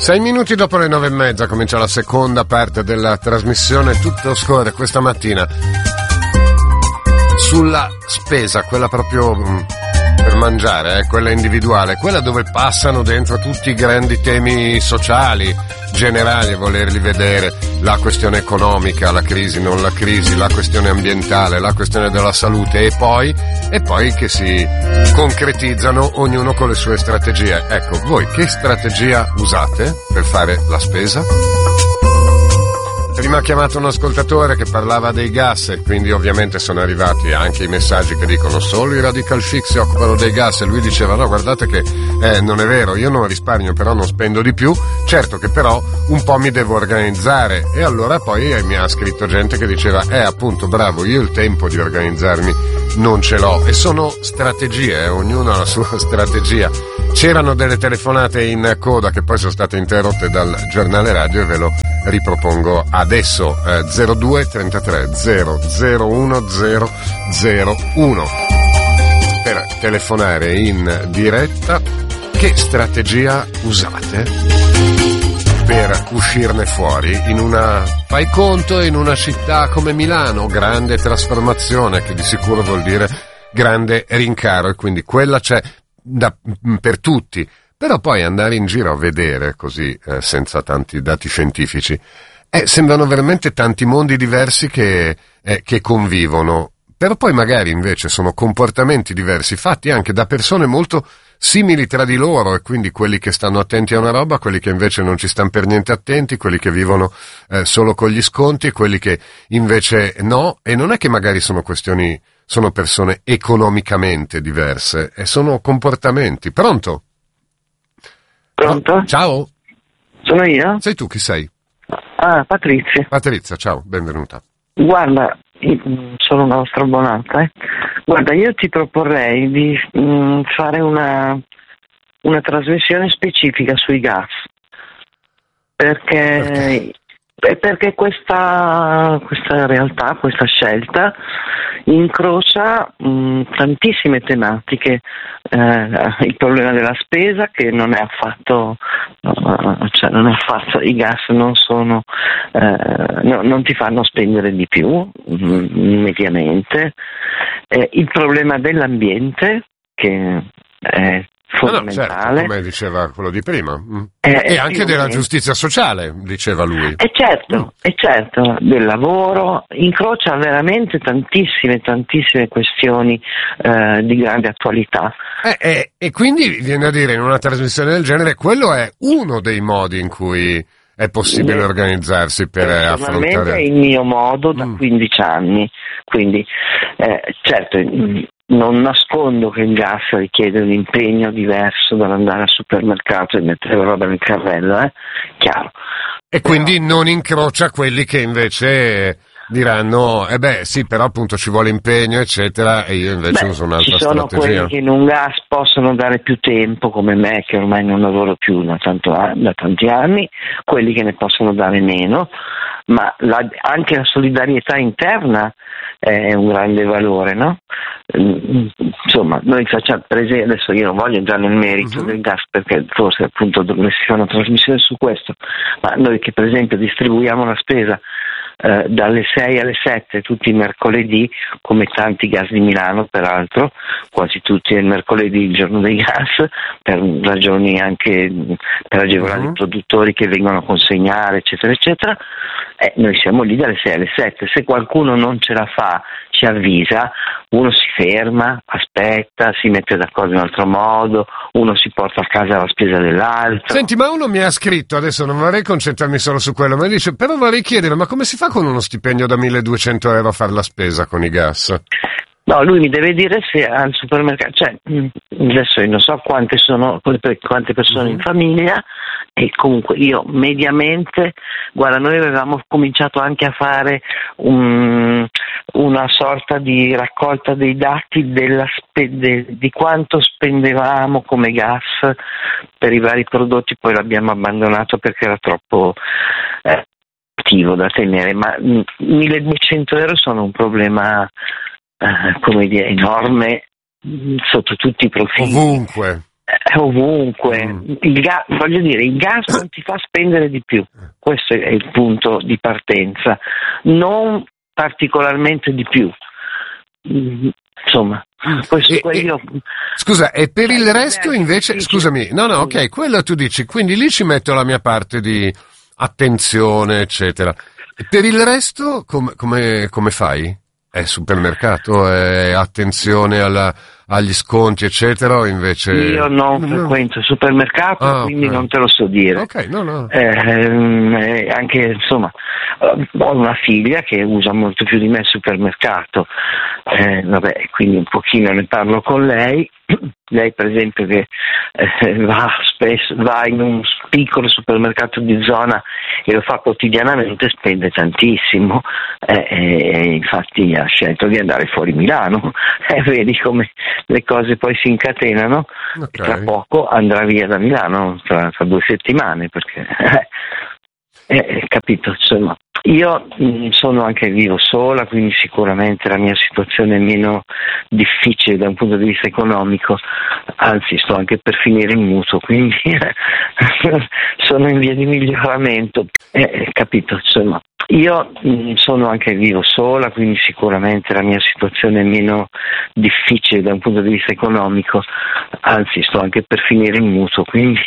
6 minuti dopo le 9:30 comincia la seconda parte della trasmissione. Tutto scorre questa mattina sulla spesa, quella proprio per mangiare, quella individuale, quella dove passano dentro tutti i grandi temi sociali, generali, a volerli vedere, la questione economica, la crisi, non la crisi, la questione ambientale, la questione della salute e poi che si concretizzano ognuno con le sue strategie. Ecco, voi che strategia usate per fare la spesa? Prima ha chiamato un ascoltatore che parlava dei gas e quindi ovviamente sono arrivati anche i messaggi che dicono solo i radical chic si occupano dei gas, e lui diceva no, guardate che non è vero, io non risparmio però non spendo di più, certo che però un po' mi devo organizzare. E allora poi mi ha scritto gente che diceva appunto bravo, io il tempo di organizzarmi non ce l'ho. E sono strategie, ognuno ha la sua strategia. C'erano delle telefonate in coda che poi sono state interrotte dal giornale radio e ve lo ripropongo adesso. 02 33 001 001 per telefonare in diretta. Che strategia usate per uscirne fuori in una, fai conto, in una città come Milano, grande trasformazione che di sicuro vuol dire grande rincaro, e quindi quella c'è per tutti, però poi andare in giro a vedere così senza tanti dati scientifici sembrano veramente tanti mondi diversi che convivono, però poi magari invece sono comportamenti diversi fatti anche da persone molto simili tra di loro, e quindi quelli che stanno attenti a una roba, quelli che invece non ci stanno per niente attenti, quelli che vivono solo con gli sconti, quelli che invece no. E non è che magari sono persone economicamente diverse, e sono comportamenti. Pronto? Pronto? Ciao. Sono io? Sei tu, chi sei? Patrizia. Patrizia, ciao, benvenuta. Guarda, sono una vostra abbonata. Guarda, io ti proporrei di fare una trasmissione specifica sui gas, perché questa realtà, questa scelta incrocia tantissime tematiche. Il problema della spesa, che non è affatto, i gas non sono, non ti fanno spendere di più mediamente. Il problema dell'ambiente, che è fondamentale. Certo, come diceva quello di prima. E anche della giustizia sociale, diceva lui. E certo, del lavoro, incrocia veramente tantissime questioni di grande attualità. E quindi viene a dire, in una trasmissione del genere, quello è uno dei modi in cui è possibile organizzarsi per affrontare. È il mio modo da 15 anni, quindi certo. Non nascondo che il gas richiede un impegno diverso dall'andare al supermercato e mettere roba nel carrello, chiaro. E quindi non incrocia quelli che invece diranno, sì, però appunto ci vuole impegno, eccetera, e io invece uso un'altra strategia. Ci sono quelli che in un gas possono dare più tempo, come me, che ormai non lavoro più da tanti anni, quelli che ne possono dare meno, ma anche la solidarietà interna è un grande valore, no? Insomma, noi facciamo, per esempio, adesso io non voglio entrare nel merito del gas, perché forse appunto dovresti fare una trasmissione su questo, ma noi che per esempio distribuiamo la spesa dalle 6 alle 7 tutti i mercoledì, come tanti gas di Milano peraltro, quasi tutti è il mercoledì, il giorno dei gas, per ragioni anche per agevolare i produttori che vengono a consegnare, eccetera eccetera. Noi siamo lì dalle 6 alle 7, se qualcuno non ce la fa ci avvisa, uno si ferma, aspetta, si mette d'accordo in un altro modo, uno si porta a casa la spesa dell'altro. Senti, ma uno mi ha scritto, adesso non vorrei concentrarmi solo su quello, ma dice, però vorrei chiedere, ma come si fa con uno stipendio da 1.200 euro a fare la spesa con i gas? No, lui mi deve dire se al supermercato, adesso io non so quante persone in famiglia, e comunque io mediamente, guarda, noi avevamo cominciato anche a fare una sorta di raccolta dei dati di quanto spendevamo come gas per i vari prodotti, poi l'abbiamo abbandonato perché era troppo attivo da tenere, ma 1.200 euro sono un problema enorme sotto tutti i profili. Ovunque. ovunque. Voglio dire, il gas non ti fa spendere di più, questo è il punto di partenza, non particolarmente di più. Insomma, questo io... Scusa, e per il resto invece, scusami, no, ok, quello tu dici, quindi lì ci metto la mia parte di attenzione, eccetera. E per il resto come fai? È supermercato, è attenzione agli sconti, eccetera, o invece... Io non frequento il supermercato, quindi non te lo so dire. Ok, no. Anche, insomma, ho una figlia che usa molto più di me il supermercato, quindi un pochino ne parlo con lei. Lei, per esempio, che va in un piccolo supermercato di zona e lo fa quotidianamente, spende tantissimo, infatti ha scelto di andare fuori Milano. Vedi come le cose poi si incatenano. Okay. Tra poco andrà via da Milano, tra 2 settimane, perché capito, insomma. Io vivo sola, quindi sicuramente la mia situazione è meno difficile da un punto di vista economico, anzi sto anche per finire il mutuo, quindi sono in via di miglioramento, capito, insomma. Io vivo sola, quindi sicuramente la mia situazione è meno difficile da un punto di vista economico, anzi sto anche per finire il mutuo, quindi